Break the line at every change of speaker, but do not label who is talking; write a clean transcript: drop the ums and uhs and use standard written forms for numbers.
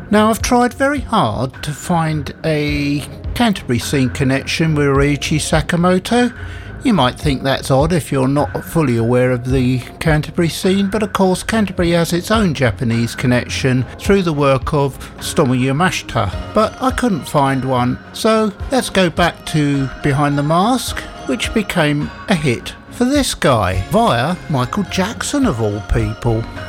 Now, I've tried very hard to find a Canterbury scene connection with Ryuichi Sakamoto. You might think that's odd if you're not fully aware of the Canterbury scene, but of course Canterbury has its own Japanese connection through the work of Tsutomu Yamashita, but I couldn't find one, so let's go back to Behind the Mask, which became a hit for this guy, via Michael Jackson of all people.